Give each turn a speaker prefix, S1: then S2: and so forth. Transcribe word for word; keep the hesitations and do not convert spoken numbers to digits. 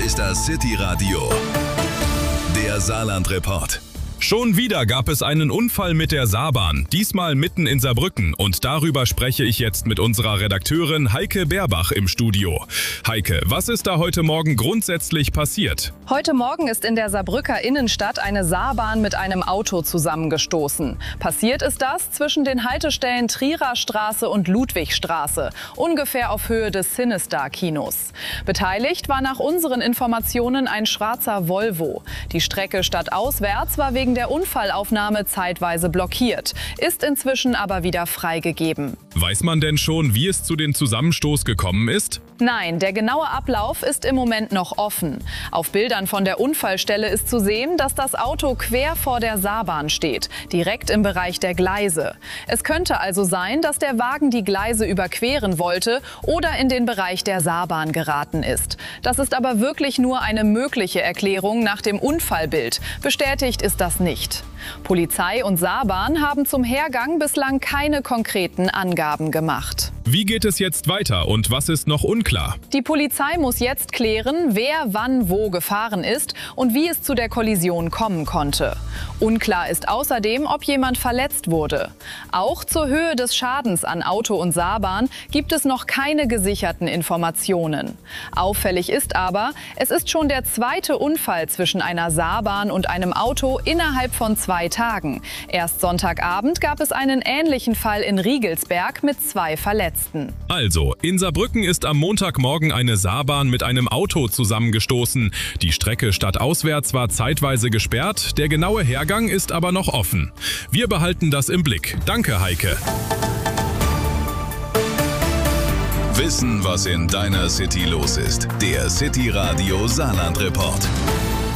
S1: ist das City Radio, der Saarland-Report.
S2: Schon wieder gab es einen Unfall mit der Saarbahn, diesmal mitten in Saarbrücken, und darüber spreche ich jetzt mit unserer Redakteurin Heike Berbach im Studio. Heike, was ist da heute Morgen grundsätzlich passiert?
S3: Heute Morgen ist in der Saarbrücker Innenstadt eine Saarbahn mit einem Auto zusammengestoßen. Passiert ist das zwischen den Haltestellen Trierer Straße und Ludwigstraße, ungefähr auf Höhe des Cinestar-Kinos. Beteiligt war nach unseren Informationen ein schwarzer Volvo. Die Strecke stadtauswärts war wegen der Unfallaufnahme zeitweise blockiert, ist inzwischen aber wieder freigegeben.
S2: Weiß man denn schon, wie es zu dem Zusammenstoß gekommen ist?
S3: Nein, der genaue Ablauf ist im Moment noch offen. Auf Bildern von der Unfallstelle ist zu sehen, dass das Auto quer vor der Saarbahn steht, direkt im Bereich der Gleise. Es könnte also sein, dass der Wagen die Gleise überqueren wollte oder in den Bereich der Saarbahn geraten ist. Das ist aber wirklich nur eine mögliche Erklärung nach dem Unfallbild. Bestätigt ist das nicht. Polizei und Saarbahn haben zum Hergang bislang keine konkreten Angaben gemacht.
S2: Wie geht es jetzt weiter und was ist noch unklar?
S3: Die Polizei muss jetzt klären, wer wann wo gefahren ist und wie es zu der Kollision kommen konnte. Unklar ist außerdem, ob jemand verletzt wurde. Auch zur Höhe des Schadens an Auto und Saarbahn gibt es noch keine gesicherten Informationen. Auffällig ist aber, es ist schon der zweite Unfall zwischen einer Saarbahn und einem Auto innerhalb von zwei Tagen. Erst Sonntagabend gab es einen ähnlichen Fall in Riegelsberg mit zwei Verletzten.
S2: Also, in Saarbrücken ist am Montagmorgen eine Saarbahn mit einem Auto zusammengestoßen. Die Strecke stadtauswärts war zeitweise gesperrt, der genaue Hergang ist aber noch offen. Wir behalten das im Blick. Danke, Heike.
S1: Wissen, was in deiner City los ist. Der City Radio Saarland-Report.